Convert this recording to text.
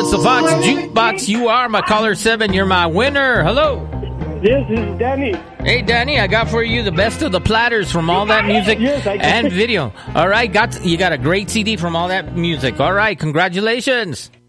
the Fox Jukebox. You are my caller 7. You're my winner. Hello. Yes, this is Danny. Hey, Danny, I got for you the best of the platters from All That Music and video. All right, you got a great CD from All That Music. All right, congratulations.